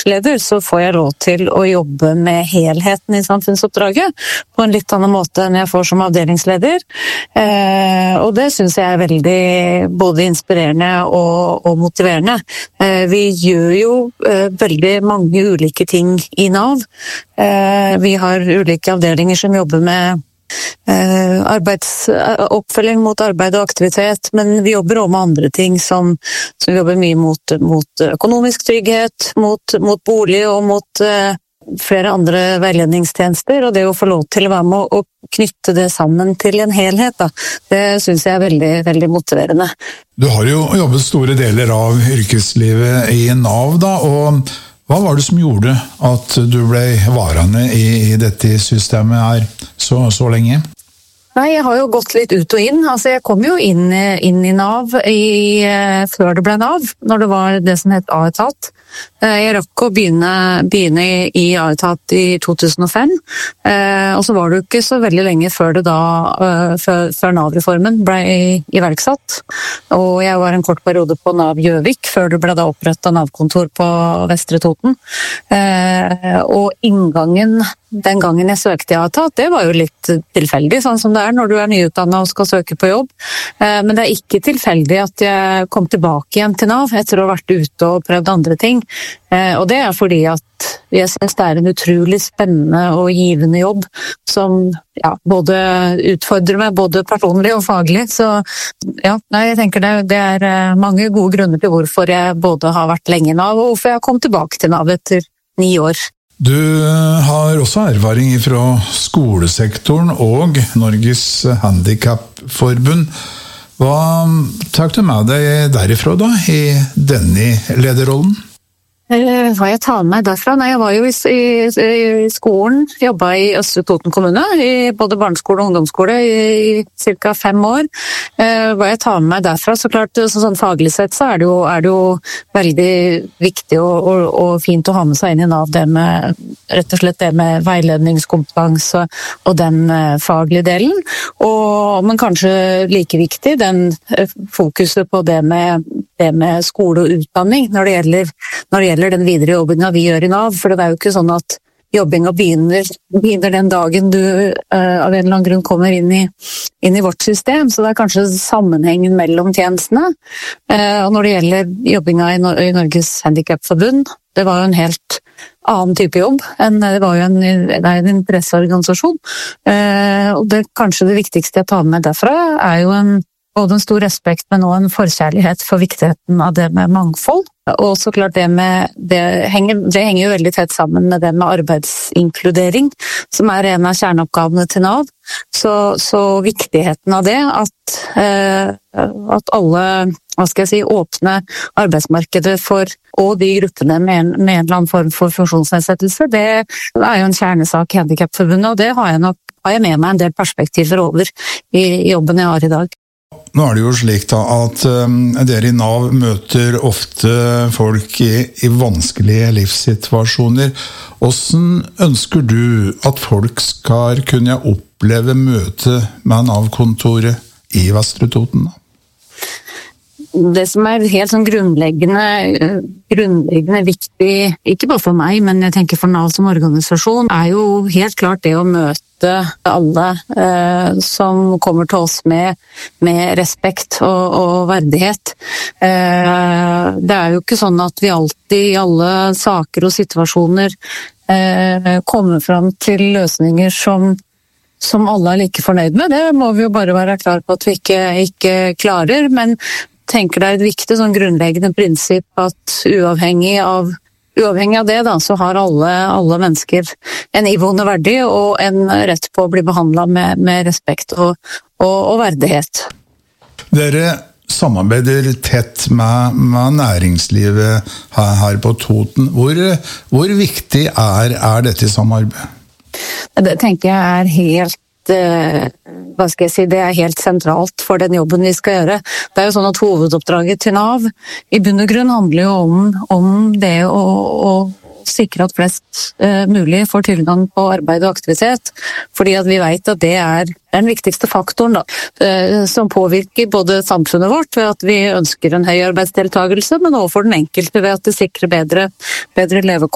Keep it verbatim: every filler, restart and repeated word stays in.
Nav-leder så får jeg lov til å jobbe med helheten i samfunnsoppdraget på en litt annen måte enn jeg får som avdelingsleder. Eh, og det synes jeg er veldig både inspirerende og, og motiverende. Eh, vi gjør jo eh, veldig mange ulike ting i Nav. Eh, vi har ulike avdelinger som jobber med Eh, arbeids, oppfølging mot arbeid og aktivitet, men vi jobber også med andre ting som, som vi jobber mye mot, mot økonomisk trygghet, mot, mot bolig og mot eh, flere andre veiledningstjenester, og det å få lov til å være med å knytte det sammen til en helhet, da, det synes jeg er veldig, veldig motiverende. Du har jo jobbet store deler av yrkeslivet i Nav, da, og hva var det som gjorde at du ble varende i, i dette systemet her så, så lenge? Nei, jeg har jo gått litt ut og inn. Altså, jeg kom jo inn, inn i Nav i, før det ble Nav, når det var det som het A-etat. Jeg rakk å begynne, begynne i A-etat i to tusen og fem, og så var det jo ikke så veldig lenge før det da, før, før Nav-reformen ble iverksatt. Og jeg var en kort periode på Nav Gjøvik, før det ble da opprettet Nav-kontor på Vestre Toten. Og inngangen den gangen jeg søkte i A-etat, det var jo litt tilfeldig, sånn som det er når du er nyutdannet og skal søke på jobb. Men det er ikke tilfeldig at jeg kom tilbake igjen til Nav etter å ha vært ute og prøvd andre ting. Og det er fordi at jeg synes det er en utrolig spennende og givende jobb som ja, både utfordrer meg, både personlig og faglig. Så ja, nei, jeg tenker det, det er mange gode grunner til hvorfor jeg både har vært lenge i Nav og hvorfor jeg kom tilbake til Nav etter ni år. Du har også erfaring fra skolesektoren og Norges Handicapforbund. Hva tar du med deg derifra da, i denne lederrollen? Hva jeg tar med derfra? Nei, jeg var jo i, i, i skolen, jobbet i Østre Toten kommune, i både barneskole og ungdomsskole i, i cirka fem år. Eh, hva jeg tar med derfra, så klart, så, sånn faglig sett, så er det jo, er det jo veldig viktig og, og, og fint å ha med seg inn i Nav, det med, rett og slett det med veiledningskompetanse og den eh, faglige delen. Og, men kanskje like viktig, den eh, fokuset på det med, det med skole og utdanning, når det gjelder, når det gjelder eller den videre jobbinga vi gjør i Nav, for det er jo ikke sånn at jobbinga begynner, begynner den dagen du uh, av en eller annen grunn kommer inn i, inn i vårt system, så det er kanskje sammenhengen mellom tjenestene. Uh, og når det gjelder jobbinga i, Nor- i Norges Handicapforbund, det var jo en helt annen type jobb, enn det var jo en, det er en interesseorganisasjon. Uh, og det kanskje det viktigste jeg tar med derfra er jo en både en stor respekt, men også en forkjærlighet for viktigheten av det med mangfold. Og så klart det med, det henger, det henger jo veldig tett sammen med det med arbeidsinkludering, som er en av kjerneoppgavene til Nav. Så, så viktigheten av det, at, eh, at alle, hva skal jeg si, åpne arbeidsmarkedet for, og de gruppene med en, med en eller annen form for funksjonsnedsettelse, det er jo en kjernesak i Handicapforbundet, og det har jeg nok, har jeg med meg en del perspektiver over i jobben jeg har i dag. Nå er det jo slik da at um, dere i Nav møter ofte folk i, i vanskelige livssituasjoner. Hvordan ønsker du at folk skal kunne oppleve møte med Nav-kontoret i Vestre Toten? Det som er helt sånn grunnleggende, grunnleggende viktig, ikke bare for meg, men jeg tenker for Nav som organisasjon, er jo helt klart det å møte alle eh, som kommer til oss med, med respekt og, og verdighet. Eh, det er jo ikke sånn at vi alltid i alle saker og situasjoner eh, kommer fram til løsninger som som alle er like fornøyd med. Det må vi jo bare være klar på at vi ikke, ikke klarer, men tenker det er et viktig sånn grunnleggende prinsipp at uavhengig av Uavhengig av det da, så har alle, alle mennesker en iboende verdi og en rett på å bli behandlet med, med respekt og, og, og verdighet. Dere samarbeider tett med, med næringslivet her, her på Toten. Hvor, hvor viktig er, er dette samarbeidet? Det tenker jeg er helt hva skal jeg si, det er helt sentralt for den jobben vi skal gjøre. Det er jo sånn at hovedoppdraget til Nav i bunn og grunn handler jo om, om det å, å sikre at flest uh, mulig får tilgang på arbeid og aktivitet, fordi at vi vet at det er den viktigste faktoren da, uh, som påvirker både samfunnet vårt ved at vi ønsker en høy arbeidsdeltagelse, men også for den enkelte ved at det sikrer bedre, bedre levekår.